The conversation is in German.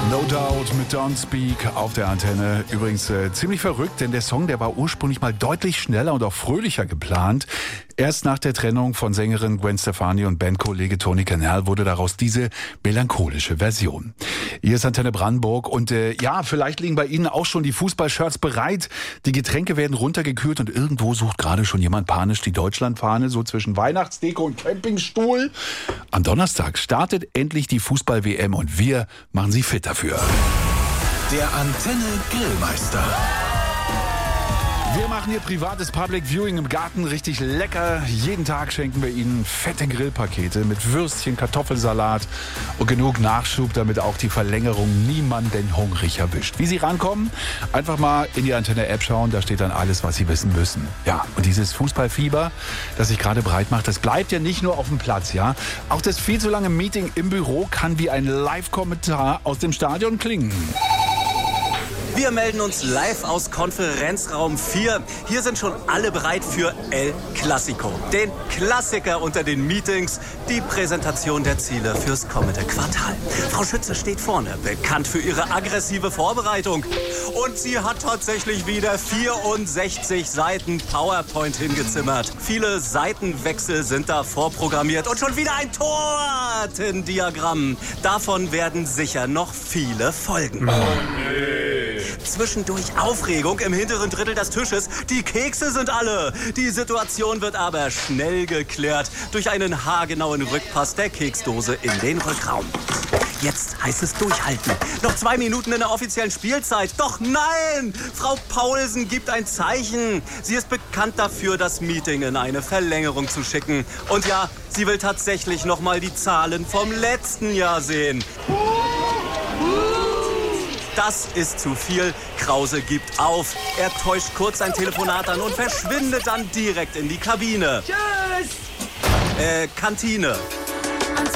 No Doubt mit Don't Speak auf der Antenne. Übrigens ziemlich verrückt, denn der Song, der war ursprünglich mal deutlich schneller und auch fröhlicher geplant. Erst nach der Trennung von Sängerin Gwen Stefani und Bandkollege Tony Kanal wurde daraus diese melancholische Version. Hier ist Antenne Brandenburg und vielleicht liegen bei Ihnen auch schon die Fußballshirts bereit. Die Getränke werden runtergekühlt und irgendwo sucht gerade schon jemand panisch die Deutschlandfahne, so zwischen Weihnachtsdeko und Campingstuhl. Am Donnerstag startet endlich die Fußball-WM und wir machen Sie fit dafür. Der Antenne Grillmeister. Wir machen hier privates Public Viewing im Garten, richtig lecker. Jeden Tag schenken wir Ihnen fette Grillpakete mit Würstchen, Kartoffelsalat und genug Nachschub, damit auch die Verlängerung niemanden hungrig erwischt. Wie Sie rankommen, einfach mal in die Antenne-App schauen, da steht dann alles, was Sie wissen müssen. Ja, und dieses Fußballfieber, das sich gerade breit macht, das bleibt ja nicht nur auf dem Platz, ja. Auch das viel zu lange Meeting im Büro kann wie ein Live-Kommentar aus dem Stadion klingen. Wir melden uns live aus Konferenzraum 4. Hier sind schon alle bereit für El Clasico, den Klassiker unter den Meetings, die Präsentation der Ziele fürs kommende Quartal. Frau Schütze steht vorne, bekannt für ihre aggressive Vorbereitung. Und sie hat tatsächlich wieder 64 Seiten PowerPoint hingezimmert. Viele Seitenwechsel sind da vorprogrammiert und schon wieder ein Tortendiagramm. Davon werden sicher noch viele folgen. Oh nee. Zwischendurch Aufregung im hinteren Drittel des Tisches. Die Kekse sind alle. Die Situation wird aber schnell geklärt durch einen haargenauen Rückpass der Keksdose in den Rückraum. Jetzt heißt es durchhalten. Noch 2 Minuten in der offiziellen Spielzeit. Doch nein! Frau Paulsen gibt ein Zeichen. Sie ist bekannt dafür, das Meeting in eine Verlängerung zu schicken. Und ja, sie will tatsächlich noch mal die Zahlen vom letzten Jahr sehen. Das ist zu viel. Krause gibt auf. Er täuscht kurz ein Telefonat an und verschwindet dann direkt in die Kabine. Tschüss! Kantine.